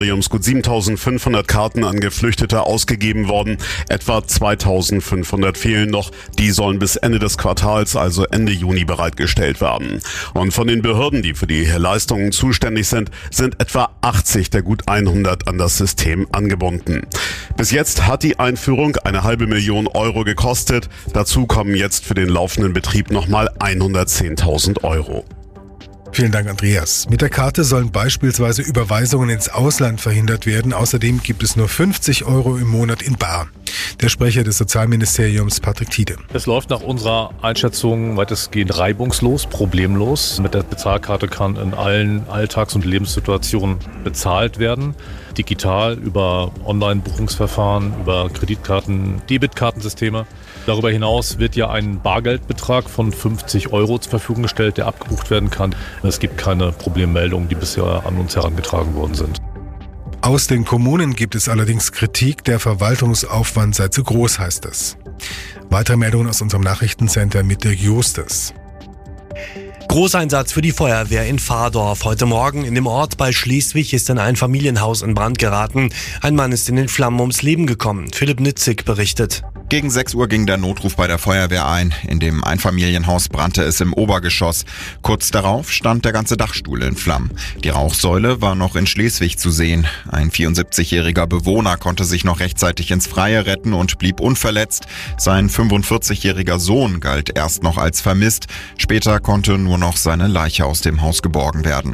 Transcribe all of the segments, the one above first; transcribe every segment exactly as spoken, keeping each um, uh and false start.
Gut siebentausendfünfhundert Karten an Geflüchtete ausgegeben worden. Etwa zweitausendfünfhundert fehlen noch. Die sollen bis Ende des Quartals, also Ende Juni, bereitgestellt werden. Und von den Behörden, die für die Leistungen zuständig sind, sind etwa achtzig der gut hundert an das System angebunden. Bis jetzt hat die Einführung eine halbe Million Euro gekostet. Dazu kommen jetzt für den laufenden Betrieb nochmal hundertzehntausend Euro. Vielen Dank, Andreas. Mit der Karte sollen beispielsweise Überweisungen ins Ausland verhindert werden. Außerdem gibt es nur fünfzig Euro im Monat in bar. Der Sprecher des Sozialministeriums, Patrick Tiede. Es läuft nach unserer Einschätzung weitestgehend reibungslos, problemlos. Mit der Bezahlkarte kann in allen Alltags- und Lebenssituationen bezahlt werden. Digital über Online-Buchungsverfahren, über Kreditkarten, Debitkartensysteme. Darüber hinaus wird ja ein Bargeldbetrag von fünfzig Euro zur Verfügung gestellt, der abgebucht werden kann. Es gibt keine Problemmeldungen, die bisher an uns herangetragen worden sind. Aus den Kommunen gibt es allerdings Kritik, der Verwaltungsaufwand sei zu groß, heißt es. Weitere Meldungen aus unserem Nachrichtencenter mit Dirk Justus. Großeinsatz für die Feuerwehr in Vardorf. Heute Morgen in dem Ort bei Schleswig ist ein Einfamilienhaus in Brand geraten. Ein Mann ist in den Flammen ums Leben gekommen. Philipp Nitzig berichtet. Gegen sechs Uhr ging der Notruf bei der Feuerwehr ein. In dem Einfamilienhaus brannte es im Obergeschoss. Kurz darauf stand der ganze Dachstuhl in Flammen. Die Rauchsäule war noch in Schleswig zu sehen. Ein vierundsiebzigjähriger Bewohner konnte sich noch rechtzeitig ins Freie retten und blieb unverletzt. Sein fünfundvierzigjähriger Sohn galt erst noch als vermisst. Später konnte nur noch seine Leiche aus dem Haus geborgen werden.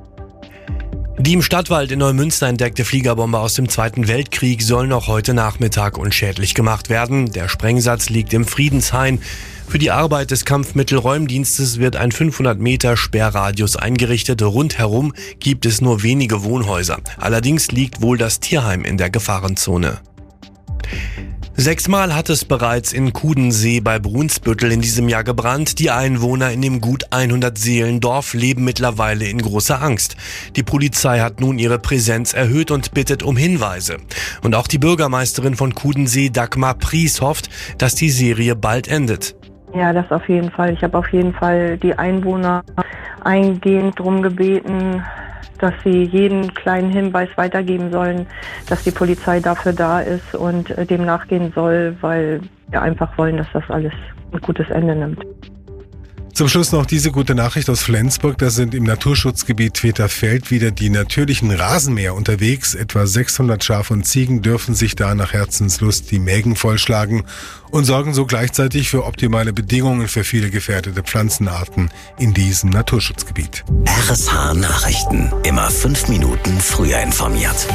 Die im Stadtwald in Neumünster entdeckte Fliegerbombe aus dem Zweiten Weltkrieg soll noch heute Nachmittag unschädlich gemacht werden. Der Sprengsatz liegt im Friedenshain. Für die Arbeit des Kampfmittelräumdienstes wird ein fünfhundert Meter Sperrradius eingerichtet. Rundherum gibt es nur wenige Wohnhäuser. Allerdings liegt wohl das Tierheim in der Gefahrenzone. Sechsmal hat es bereits in Kudensee bei Brunsbüttel in diesem Jahr gebrannt. Die Einwohner in dem gut hundert Seelendorf leben mittlerweile in großer Angst. Die Polizei hat nun ihre Präsenz erhöht und bittet um Hinweise. Und auch die Bürgermeisterin von Kudensee, Dagmar Pries, hofft, dass die Serie bald endet. Ja, das auf jeden Fall. Ich habe auf jeden Fall die Einwohner eingehend darum gebeten, dass sie jeden kleinen Hinweis weitergeben sollen, dass die Polizei dafür da ist und dem nachgehen soll, weil wir einfach wollen, dass das alles ein gutes Ende nimmt. Zum Schluss noch diese gute Nachricht aus Flensburg. Da sind im Naturschutzgebiet Tweterfeld wieder die natürlichen Rasenmäher unterwegs. Etwa sechshundert Schafe und Ziegen dürfen sich da nach Herzenslust die Mägen vollschlagen und sorgen so gleichzeitig für optimale Bedingungen für viele gefährdete Pflanzenarten in diesem Naturschutzgebiet. R S H Nachrichten. Immer fünf Minuten früher informiert.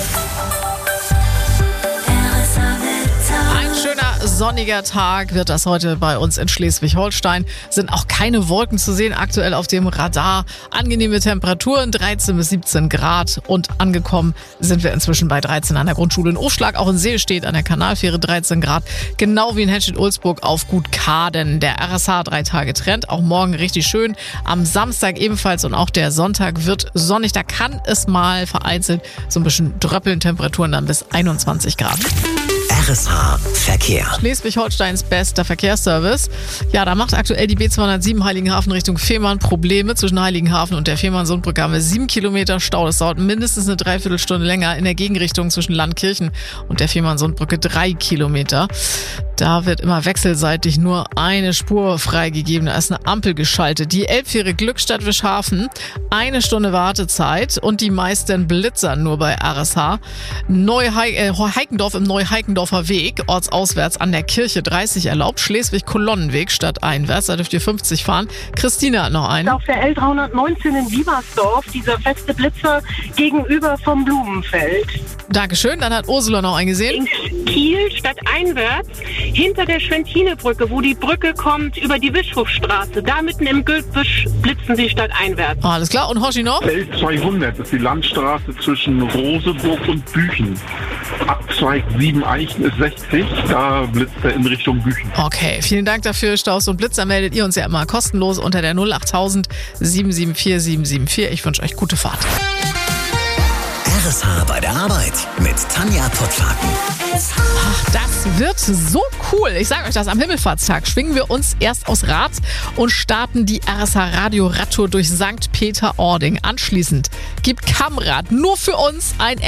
Sonniger Tag wird das heute bei uns in Schleswig-Holstein. Sind auch keine Wolken zu sehen aktuell auf dem Radar. Angenehme Temperaturen, dreizehn bis siebzehn Grad. Und angekommen sind wir inzwischen bei dreizehn an der Grundschule in Oschlag. Auch in Seelstedt an der Kanalfähre dreizehn Grad. Genau wie in Henstedt-Ulzburg auf Gut Kaden. Der R S H drei Tage Trend. Auch morgen richtig schön. Am Samstag ebenfalls und auch der Sonntag wird sonnig. Da kann es mal vereinzelt so ein bisschen dröppeln. Temperaturen dann bis einundzwanzig Grad. R S H Verkehr. Schleswig-Holsteins bester Verkehrsservice. Ja, da macht aktuell die B zweihundertsieben Heiligenhafen Richtung Fehmarn Probleme. Zwischen Heiligenhafen und der Fehmarn-Sundbrücke haben wir sieben Kilometer Stau. Das dauert mindestens eine Dreiviertelstunde länger. In der Gegenrichtung zwischen Landkirchen und der Fehmarn-Sundbrücke drei Kilometer. Da wird immer wechselseitig nur eine Spur freigegeben. Da ist eine Ampel geschaltet. Die Elbfähre Glückstadt-Wischhafen, eine Stunde Wartezeit und die meisten Blitzer nur bei R S H. Neu-Heikendorf im Neu-Heikendorfer Weg, ortsauswärts an der Kirche dreißig erlaubt. Schleswig-Kolonnenweg stadteinwärts, da dürft ihr fünfzig fahren. Christina hat noch einen. Auf der L dreihundertneunzehn in Wiebersdorf, dieser feste Blitzer gegenüber vom Blumenfeld. Dankeschön, dann hat Ursula noch einen gesehen. In Kiel stadteinwärts, hinter der Schwentinebrücke, wo die Brücke kommt über die Bischofsstraße. Da mitten im Gebüsch blitzen sie stadteinwärts. Alles klar, und Hoshi noch? L zweihundert ist die Landstraße zwischen Roseburg und Büchen. Abzweig sieben Eichen ist sechzig, da blitzt er in Richtung Büchen. Okay, vielen Dank dafür. Staus und Blitzer meldet ihr uns ja immer kostenlos unter der null achttausend sieben sieben vier sieben sieben vier. Ich wünsche euch gute Fahrt. R S H bei der Arbeit mit Tanja Pottlaken. Ach, das wird so cool. Ich sage euch das, am Himmelfahrtstag schwingen wir uns erst aus Rad und starten die R S H Radio Radtour durch Sankt Peter-Ording. Anschließend gibt Kamrad nur für uns ein